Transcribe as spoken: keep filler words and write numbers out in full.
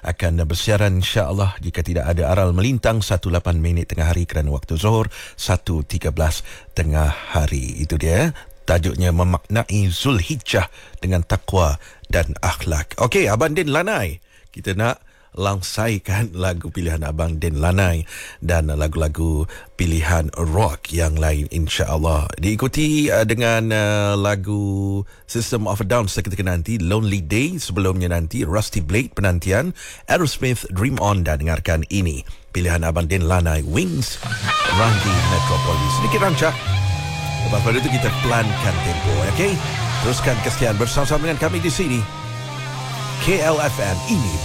akan bersiaran insya-Allah jika tidak ada aral melintang satu lapan minit tengah hari kerana waktu zuhur, satu tiga belas tengah hari. Itu dia tajuknya, memaknai Zulhijjah dengan takwa dan akhlak. Okey, Abang Din Lanai, kita nak langsaikan lagu pilihan Abang Din Lanai dan lagu-lagu pilihan rock yang lain insya-Allah. Diikuti uh, dengan uh, lagu System of a Down seketika nanti, Lonely Day. Sebelumnya nanti Rusty Blade penantian, Aerosmith Dream On, dan dengarkan ini pilihan Abang Din Lanai, Wings, Randy Metropolis. Sedikit rancak. Lepas pada itu kita pelankan tempo, okey? Teruskan kesetiaan bersama-sama dengan kami di sini K L F M. Ini